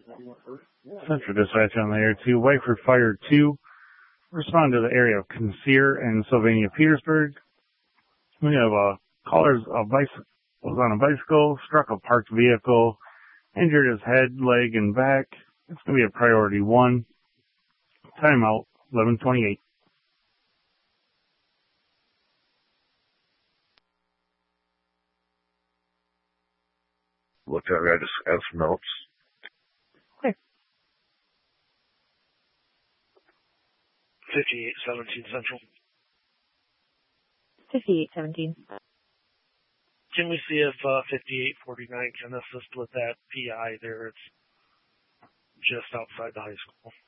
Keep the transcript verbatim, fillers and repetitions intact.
Central Dispatch on the air two. Whiteford Fire two. Respond to the area of Kinsere and Sylvania Petersburg. We have a caller's a bicycle was on a bicycle, struck a parked vehicle, injured his head, leg, and back. It's going to be a priority one. Timeout, eleven twenty-eight. Look at it, I just add some notes. Okay. fifty-eight seventeen Central. fifty-eight seventeen. Can we see if uh, fifty-eight forty-nine can assist with that P I there? It's just outside the high school.